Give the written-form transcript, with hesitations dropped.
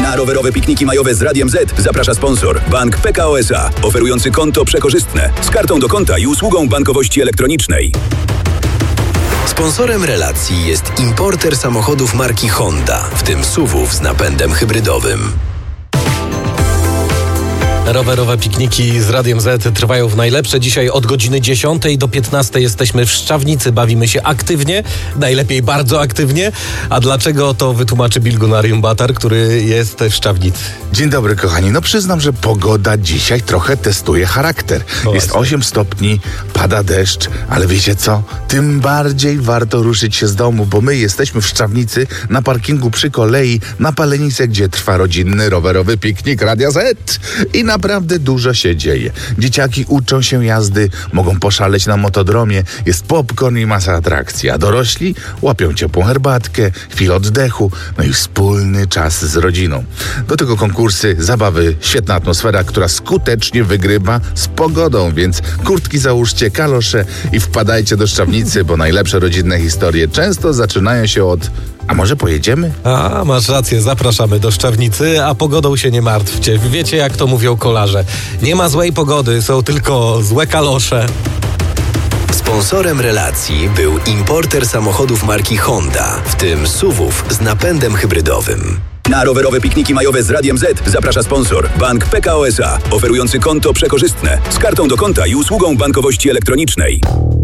Na rowerowe pikniki majowe z Radiem Z zaprasza sponsor Bank PKO SA, oferujący konto przekorzystne z kartą do konta i usługą bankowości elektronicznej. Sponsorem relacji jest importer samochodów marki Honda, w tym SUV-ów z napędem hybrydowym. Rowerowe pikniki z Radiem Z trwają w najlepsze. Dzisiaj od godziny 10 do 15 jesteśmy w Szczawnicy. Bawimy się aktywnie, najlepiej bardzo aktywnie. A dlaczego, to wytłumaczy Bilgunarium Batar, który jest w Szczawnicy. Dzień dobry, kochani. No przyznam, że pogoda dzisiaj trochę testuje charakter. Jest 8 stopni, pada deszcz, ale wiecie co? Tym bardziej warto ruszyć się z domu, bo my jesteśmy w Szczawnicy na parkingu przy kolei na Palenicy, gdzie trwa rodzinny rowerowy piknik Radia Z. I naprawdę dużo się dzieje. Dzieciaki uczą się jazdy, mogą poszaleć na motodromie, jest popcorn i masa atrakcji, a dorośli łapią ciepłą herbatkę, chwilę oddechu, no i wspólny czas z rodziną. Do tego konkursy, zabawy, świetna atmosfera, która skutecznie wygrywa z pogodą, więc kurtki załóżcie, kalosze i wpadajcie do Szczawnicy, bo najlepsze rodzinne historie często zaczynają się od: a może pojedziemy? A, masz rację, zapraszamy do Szczawnicy, a pogodą się nie martwcie. Wiecie, jak to mówią kolarze. Nie ma złej pogody, są tylko złe kalosze. Sponsorem relacji był importer samochodów marki Honda, w tym SUV-ów z napędem hybrydowym. Na rowerowe pikniki majowe z Radiem Z zaprasza sponsor Bank PKO SA, oferujący konto przekorzystne z kartą do konta i usługą bankowości elektronicznej.